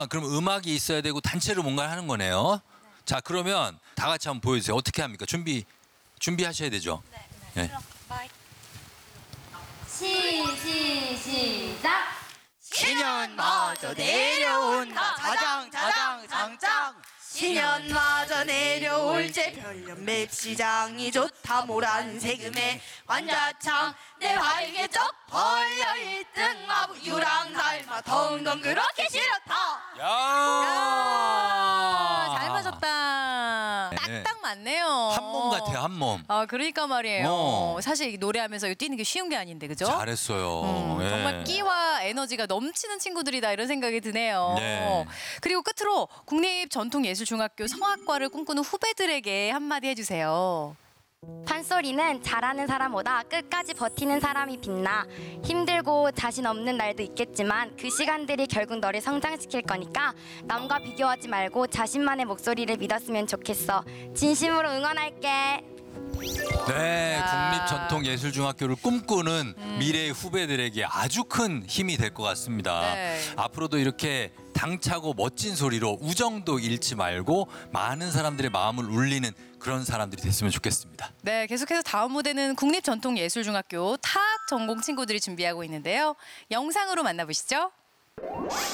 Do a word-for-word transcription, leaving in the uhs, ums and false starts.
아, 그럼 음악이 있어야 되고 단체로 뭔가 하는 거네요. 네. 자, 그러면 다 같이 한번 보여주세요. 어떻게 합니까? 준비 준비하셔야 되죠. 네. 네. 네. 시, 시, 시작. 신년마저 내려온다 자장 자장 장장 신년마저 내려올 제 별년 맵시장이 좋다 모란색 음에 완자창 내 활개쩍 벌려 일등 마부 유랑 닮아 덩덩 그렇게 싫었다. 야! 아, 잘 맞았다. 네. 딱딱 맞네요. 한 몸 같아요, 한 몸. 아, 그러니까 말이에요. 어. 사실 노래하면서 이거 뛰는 게 쉬운 게 아닌데, 그죠? 잘했어요. 음, 예. 정말 끼와 에너지가 넘치는 친구들이다 이런 생각이 드네요. 네. 그리고 끝으로 국립전통예술중학교 성악과를 꿈꾸는 후배들에게 한마디 해주세요. 판소리는 잘하는 사람보다 끝까지 버티는 사람이 빛나. 힘들고 자신 없는 날도 있겠지만 그 시간들이 결국 너를 성장시킬 거니까 남과 비교하지 말고 자신만의 목소리를 믿었으면 좋겠어. 진심으로 응원할게. 네, 야. 국립전통예술중학교를 꿈꾸는 음. 미래의 후배들에게 아주 큰 힘이 될 것 같습니다. 네. 앞으로도 이렇게 당차고 멋진 소리로 우정도 잃지 말고 많은 사람들의 마음을 울리는 그런 사람들이 됐으면 좋겠습니다. 네, 계속해서 다음 무대는 국립전통예술중학교 타악 전공 친구들이 준비하고 있는데요. 영상으로 만나보시죠.